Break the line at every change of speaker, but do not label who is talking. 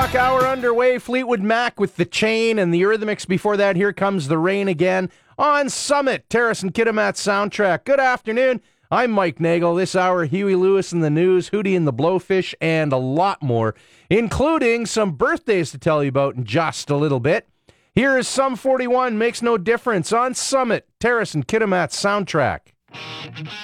o'clock hour underway. Fleetwood Mac with The Chain and the Eurythmics. Before that, Here Comes the Rain again on Summit, Terrace and Kitimat soundtrack. Good afternoon. I'm Mike Nagel. This hour, Huey Lewis and the News, Hootie and the Blowfish, and a lot more, including some birthdays to tell you about in just a little bit. Here is Sum 41, Makes No Difference on Summit, Terrace and Kitimat soundtrack.